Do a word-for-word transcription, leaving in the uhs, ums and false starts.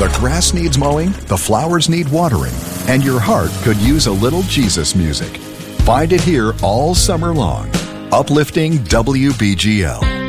The grass needs mowing, the flowers need watering, and your heart could use a little Jesus music. Find it here all summer long. Uplifting W B G L.